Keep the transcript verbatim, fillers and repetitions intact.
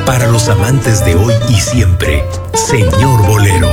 Para los amantes de hoy y siempre, Señor Bolero.